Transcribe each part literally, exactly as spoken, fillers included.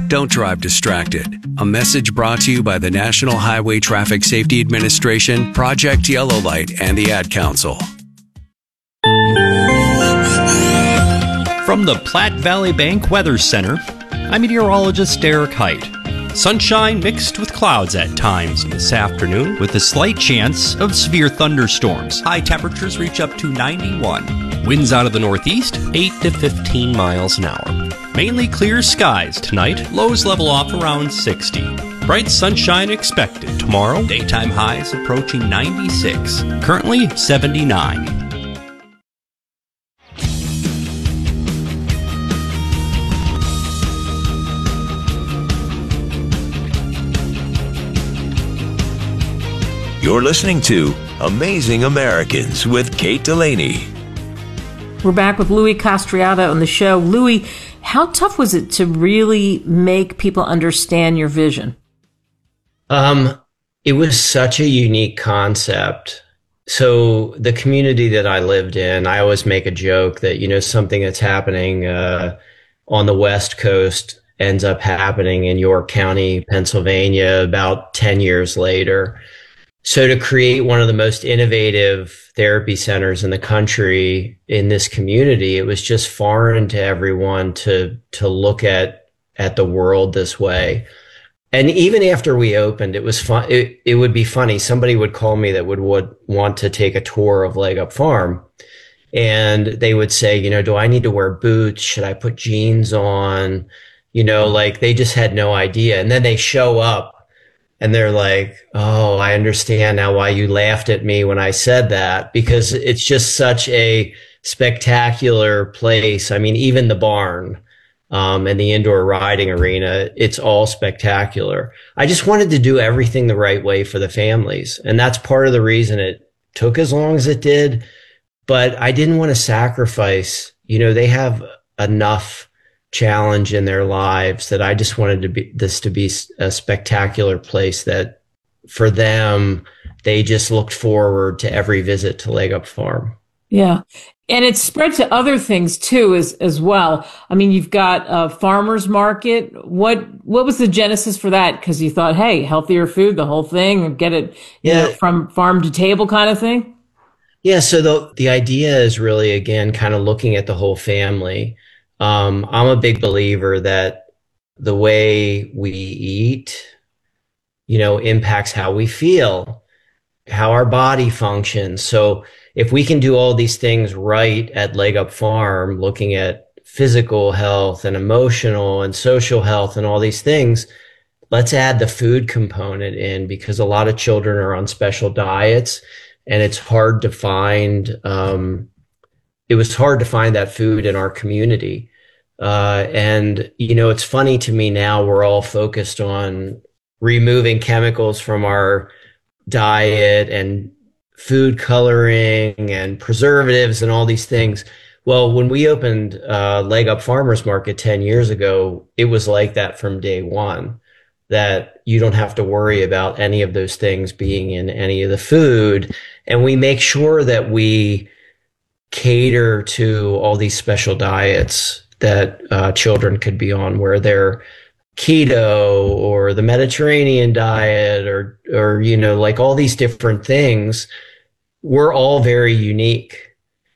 Don't drive distracted. A message brought to you by the National Highway Traffic Safety Administration, Project Yellow Light, and the Ad Council. From the Platte Valley Bank Weather Center, I'm meteorologist Derek Height. Sunshine mixed with clouds at times this afternoon, with a slight chance of severe thunderstorms. High temperatures reach up to ninety-one. Winds out of the northeast, eight to fifteen miles an hour. Mainly clear skies tonight. Lows level off around sixty. Bright sunshine expected tomorrow. Daytime highs approaching ninety-six. Currently seventy-nine. You're listening to Amazing Americans with Kate Delaney. We're back with Louis Castriata on the show. Louis, how tough was it to really make people understand your vision? Um, it was such a unique concept. So the community that I lived in, I always make a joke that, you know, something that's happening uh, on the West Coast ends up happening in York County, Pennsylvania, about ten years later. So to create one of the most innovative therapy centers in the country in this community, it was just foreign to everyone to to look at at the world this way. And even after we opened, it was fun. It, it would be funny. Somebody would call me that would, would want to take a tour of Leg Up Farm. And they would say, you know, do I need to wear boots? Should I put jeans on? You know, like they just had no idea. And then they show up. And they're like, oh, I understand now why you laughed at me when I said that, because it's just such a spectacular place. I mean, even the barn um, and the indoor riding arena, it's all spectacular. I just wanted to do everything the right way for the families. And that's part of the reason it took as long as it did. But I didn't want to sacrifice, you know, they have enough challenge in their lives that I just wanted to be this to be a spectacular place that for them, they just looked forward to every visit to Leg Up Farm. Yeah. And it's spread to other things too, as, as well. I mean, you've got a farmer's market. What, what was the genesis for that? Cause you thought, hey, healthier food, the whole thing, and get it you yeah. know, from farm to table kind of thing. Yeah. So the, the idea is really, again, kind of looking at the whole family. Um, I'm a big believer that the way we eat, you know, impacts how we feel, how our body functions. So if we can do all these things right at Leg Up Farm, looking at physical health and emotional and social health and all these things, let's add the food component in, because a lot of children are on special diets and it's hard to find, um, it was hard to find that food in our community. Uh, and, you know, it's funny to me now, we're all focused on removing chemicals from our diet and food coloring and preservatives and all these things. Well, when we opened uh, Leg Up Farmers Market ten years ago, it was like that from day one, that you don't have to worry about any of those things being in any of the food. And we make sure that we cater to all these special diets that uh, children could be on, where they're keto or the Mediterranean diet or, or, you know, like all these different things. We're all very unique.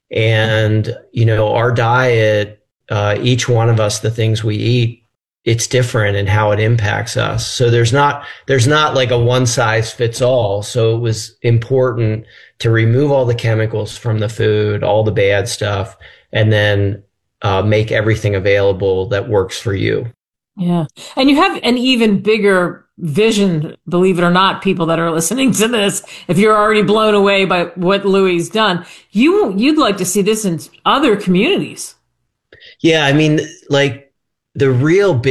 And, you know, our diet, uh, each one of us, the things we eat, it's different in how it impacts us. So there's not, there's not like a one size fits all. So it was important to remove all the chemicals from the food, all the bad stuff, and then uh, make everything available that works for you. Yeah. And you have an even bigger vision, believe it or not, people that are listening to this. If you're already blown away by what Louis done, you, you'd like to see this in other communities. Yeah. I mean, like the real big